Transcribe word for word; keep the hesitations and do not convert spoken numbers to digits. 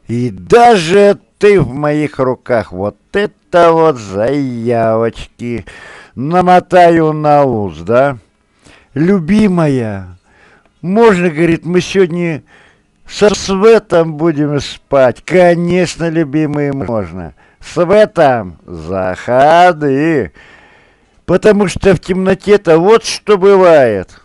И даже ты в моих руках. Вот это вот заявочки. Намотаю на ус, да? Любимая, можно, говорит, мы сегодня со Светом будем спать? Конечно, любимые, можно. Светом заходи. Потому что в темноте-то вот что бывает.